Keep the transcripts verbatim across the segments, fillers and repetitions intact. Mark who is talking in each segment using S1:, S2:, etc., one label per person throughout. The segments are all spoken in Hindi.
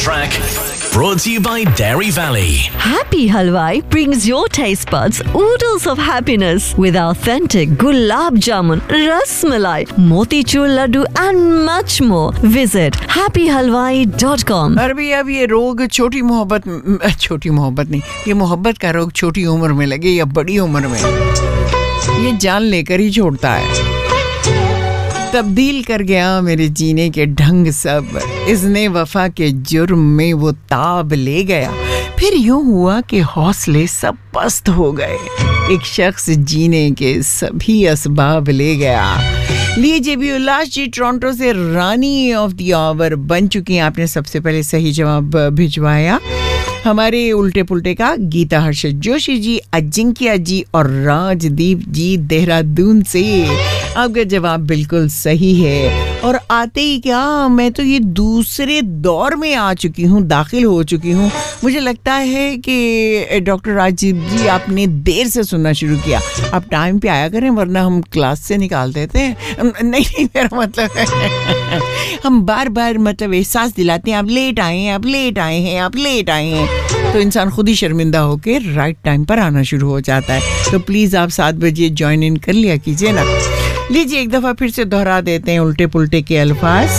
S1: track. Brought to you by Dairy Valley.
S2: Happy Halwai brings your taste buds oodles of happiness with authentic gulab jamun, ras malai, motichur laddu and much more. Visit happy halwai dot com.
S3: और भी अब ये रोग छोटी मोहब्बत छोटी मोहब्बत नहीं, ये मोहब्बत का रोग छोटी उम्र में लगे या बड़ी उम्र में, ये जान लेकर ही छोड़ता है। तब्दील कर गया मेरे जीने के ढंग सब, इज़्ने वफा के जुर्म में वो ताब ले गया। फिर यूं हुआ कि हौसले सब पस्त हो गए, एक शख्स जीने के सभी असबाब ले गया। लीजिए भी उल्लास जी टोरंटो से रानी ऑफ द आवर बन चुकी हैं। आपने सबसे पहले सही जवाब भिजवाया हमारे उल्टे पुल्टे का। गीता हर्षद जोशी जी, अजिंक्या जी और राजदीप जी देहरादून से आपका जवाब बिल्कुल सही है। और आते ही क्या, मैं तो ये दूसरे दौर में आ चुकी हूँ, दाखिल हो चुकी हूँ। मुझे लगता है कि डॉक्टर राजीव जी आपने देर से सुनना शुरू किया। आप टाइम पे आया करें वरना हम क्लास से निकाल देते हैं। नहीं, मेरा मतलब है हम बार बार मतलब एहसास दिलाते हैं आप लेट आए हैं, आप लेट आए हैं, आप लेट आए हैं, तो इंसान खुद ही शर्मिंदा होकर राइट टाइम पर आना शुरू हो जाता है। तो प्लीज़ आप सात बजे ज्वाइन इन कर लिया कीजिए ना। लीजिए एक दफ़ा फिर से दोहरा देते हैं उल्टे पुल्टे के अल्फाज।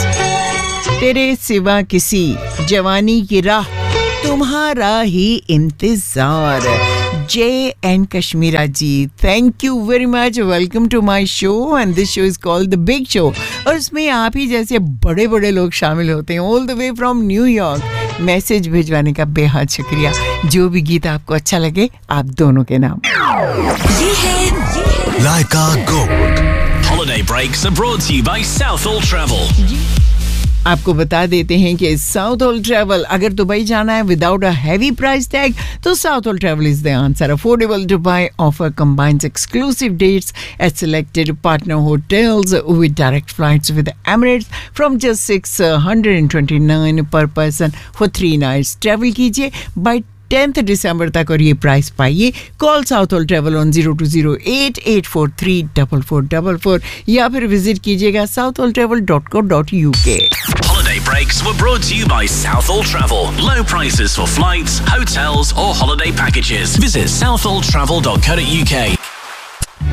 S3: तेरे सिवा किसी जवानी की राह, तुम्हारा ही इंतजार। जे N Kashmira ji, thank you very much, welcome to my show and this show is called the big show. और इसमें आप ही जैसे बड़े बड़े लोग शामिल होते हैं, all the way from New York. Message भिजवाने का बेहद शुक्रिया। जो भी गीत आपको अच्छा लगे आप दोनों के नाम।
S1: ये है लाइका gold. Holiday breaks are brought to you by Southall Travel.
S3: आपको बता देते हैं कि Southall Travel, अगर दुबई जाना है without a heavy price tag, तो Southall Travel is the answer. Affordable Dubai offer combines exclusive dates at selected partner hotels with direct flights with Emirates from just six hundred twenty-nine per person for three nights. Travel कीजिए by टेंथ दिसंबर तक और ये प्राइस पाइए। Call Southall travel on zero to zero eight eight four three double four double four या फिर विजिट कीजिएगा Southall travel dot co dot U के।
S1: Holiday breaks were brought to you by Southall Travel. Low prices for flights, hotels or holiday packages. Visit southall travel dot co dot uk.